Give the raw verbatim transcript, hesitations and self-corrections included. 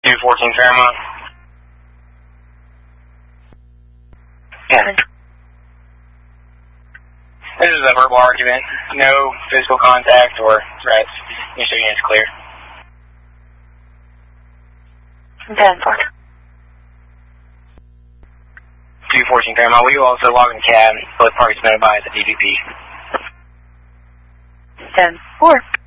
two fourteen Fairmont. Yeah. This is a verbal argument. No physical contact or threats. Your unit's clear. ten four. two fourteen Fairmont, will you also log in the cab? Both parties notified at the D V P. ten four.